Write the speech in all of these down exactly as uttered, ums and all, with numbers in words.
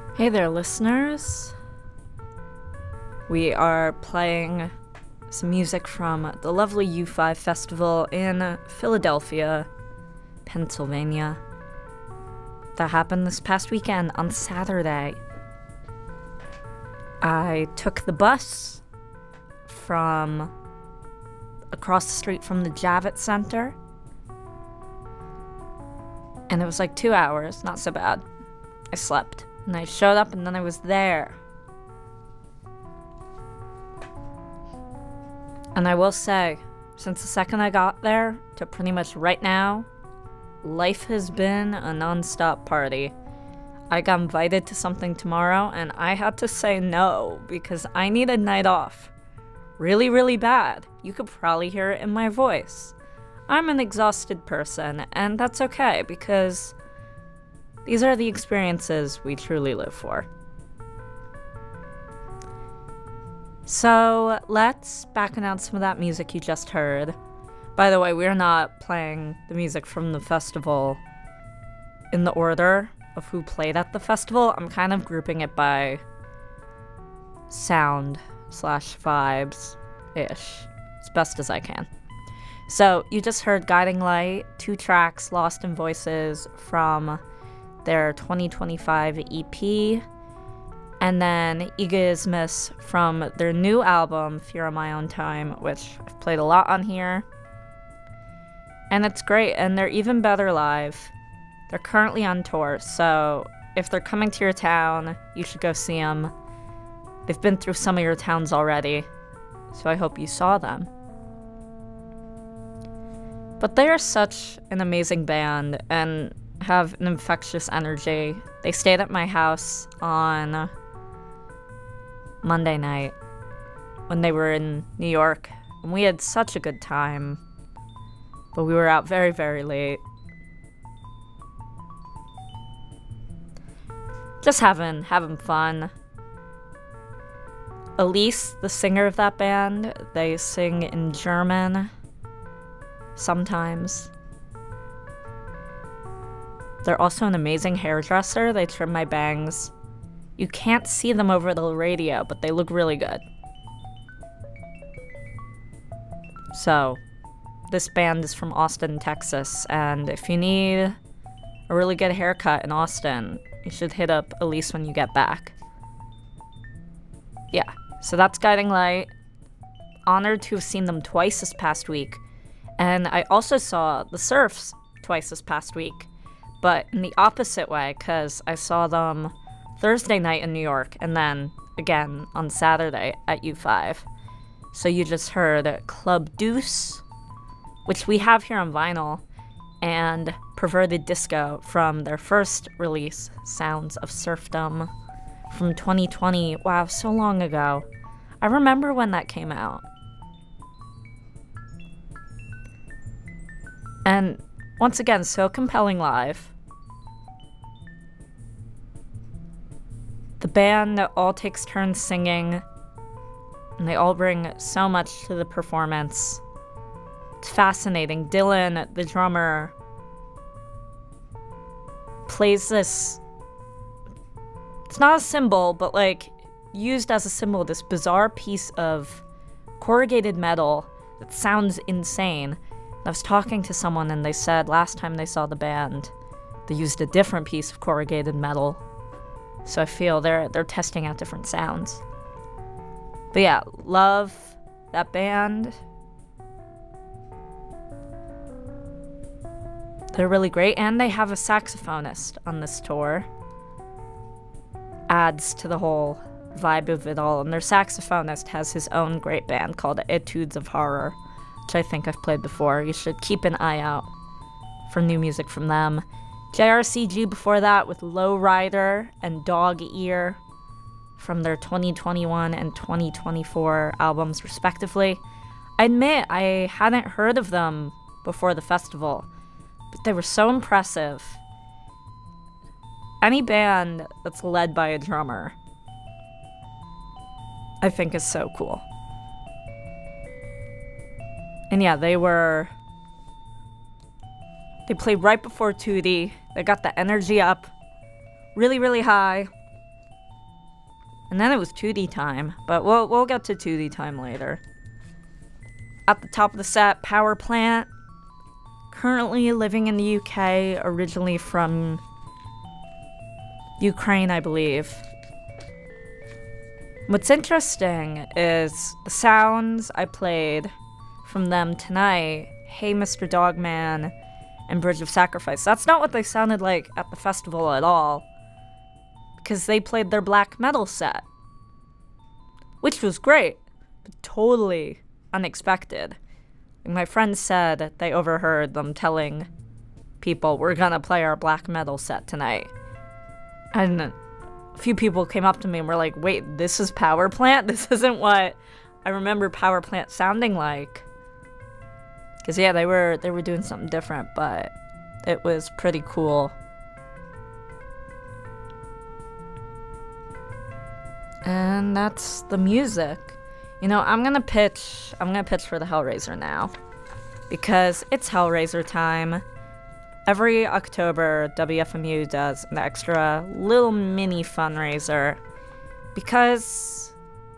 Hey there, listeners. We are playing some music from the lovely U five Festival in Philadelphia, Pennsylvania. That happened this past weekend on Saturday. I took the bus from across the street from the Javits Center, and it was like two hours, not so bad. I slept, and I showed up, and then I was there. And I will say, since the second I got there to pretty much right now, life has been a non-stop party. I got invited to something tomorrow, and I had to say no because I need a night off. Really, really bad. You could probably hear it in my voice. I'm an exhausted person, and that's okay because these are the experiences we truly live for. So let's back announce some of that music you just heard. By the way, we're not playing the music from the festival in the order of who played at the festival. I'm kind of grouping it by sound slash vibes-ish, as best as I can. So you just heard Guiding Light, two tracks, Lost in Voices, from their twenty twenty-five E P, and then Egoismus from their new album, Fear of My Own Time, which I've played a lot on here. And it's great, and they're even better live. They're currently on tour, so if they're coming to your town, you should go see them. They've been through some of your towns already, so I hope you saw them. But they are such an amazing band and have an infectious energy. They stayed at my house on Monday night when they were in New York, and we had such a good time, but we were out very, very late. Just having, having fun. Elise, the singer of that band, they sing in German sometimes. They're also an amazing hairdresser. They trim my bangs. You can't see them over the radio, but they look really good. So, this band is from Austin, Texas, and if you need a really good haircut in Austin, you should hit up Elise when you get back. Yeah, so that's Guiding Light. Honored to have seen them twice this past week. And I also saw the Surfs twice this past week, but in the opposite way, because I saw them Thursday night in New York, and then again on Saturday at U five. So you just heard Club Deuce, which we have here on vinyl, and Perverted Disco from their first release, Sounds of Surfdom, from twenty twenty. Wow, so long ago. I remember when that came out. And once again, so compelling live. The band all takes turns singing, and they all bring so much to the performance. It's fascinating. Dylan, the drummer, plays this, it's not a cymbal, but like used as a symbol, this bizarre piece of corrugated metal that sounds insane. I was talking to someone and they said last time they saw the band, they used a different piece of corrugated metal. So I feel they're they're testing out different sounds. But yeah, love that band. They're really great, and they have a saxophonist on this tour. Adds to the whole vibe of it all, and their saxophonist has his own great band called Etudes of Horror, which I think I've played before. You should keep an eye out for new music from them. J R C G before that with Lowrider and Dog Ear from their twenty twenty-one and twenty twenty-four albums, respectively. I admit I hadn't heard of them before the festival, but they were so impressive. Any band that's led by a drummer, I think, is so cool. And yeah, they were... They played right before Tootie. They got the energy up really, really high. And then it was two D time, but we'll we'll get to two D time later. At the top of the set, Power Plant. Currently living in the U K, originally from Ukraine, I believe. What's interesting is the sounds I played from them tonight, Hey Mister Dogman and Bridge of Sacrifice. That's not what they sounded like at the festival at all, because they played their black metal set, which was great, but totally unexpected. My friends said they overheard them telling people, we're gonna play our black metal set tonight. And a few people came up to me and were like, wait, this is Power Plant? This isn't what I remember Power Plant sounding like. Because yeah, they were they were doing something different, but it was pretty cool. And that's the music. You know, I'm gonna pitch I'm gonna pitch for the Hellraiser now. Because it's Hellraiser time. Every October, W F M U does an extra little mini fundraiser. Because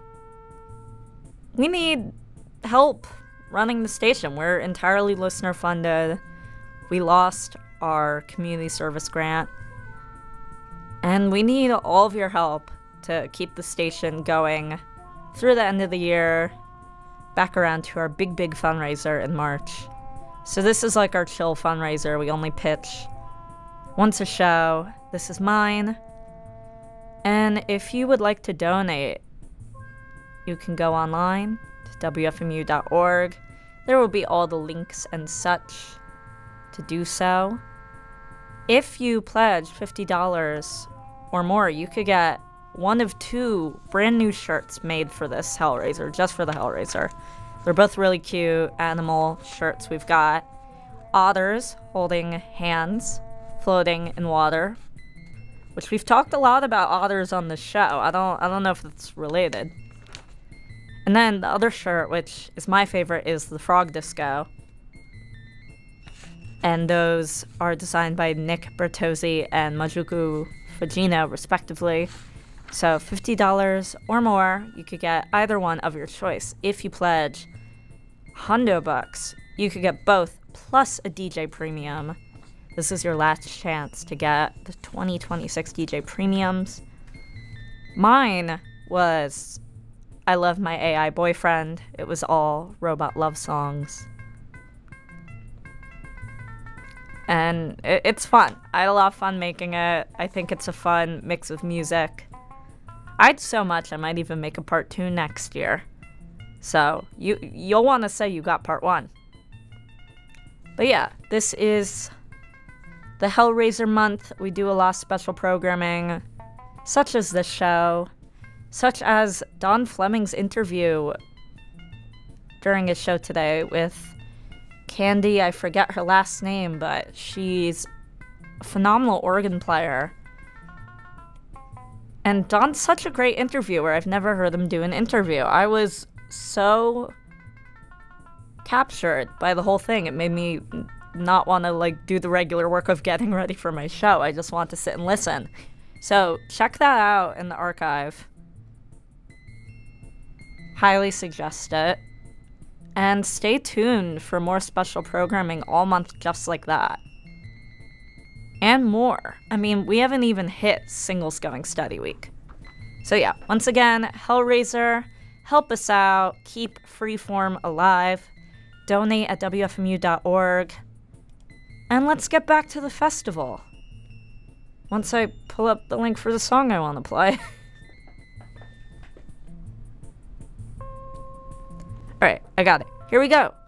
we need help running the station. We're entirely listener funded. We lost our community service grant. And we need all of your help to keep the station going through the end of the year, back around to our big, big fundraiser in March. So this is like our chill fundraiser. We only pitch once a show. This is mine. And if you would like to donate, you can go online to W F M U dot org. There will be all the links and such to do so. If you pledge fifty dollars or more, you could get one of two brand new shirts made for this Hellraiser, just for the Hellraiser. They're both really cute animal shirts. We've got otters holding hands, floating in water, which we've talked a lot about otters on the show. I don't I don't know if it's related. And then the other shirt, which is my favorite, is the Frog Disco. And those are designed by Nick Bertozzi and Majuku Fujino, respectively. So fifty dollars or more, you could get either one of your choice. If you pledge hundo bucks, you could get both, plus a D J premium. This is your last chance to get the twenty twenty-six D J premiums. Mine was I Love My A I Boyfriend. It was all robot love songs. And it, it's fun. I had a lot of fun making it. I think it's a fun mix of music. I'd so much I might even make a part two next year. So you, you'll want to say you got part one. But yeah, this is the Hellraiser month. We do a lot of special programming, such as this show, such as Don Fleming's interview during his show today with Candy. I forget her last name, but she's a phenomenal organ player. And Don's such a great interviewer. I've never heard him do an interview. I was so captured by the whole thing. It made me not want to like do the regular work of getting ready for my show. I just want to sit and listen. So check that out in the archive. Highly suggest it. And stay tuned for more special programming all month just like that. And more. I mean, we haven't even hit Singles Going Steady Week. So yeah, once again, Hellraiser, help us out, keep Freeform alive, donate at W F M U dot org, and let's get back to the festival. Once I pull up the link for the song I want to play. Alright, I got it. Here we go.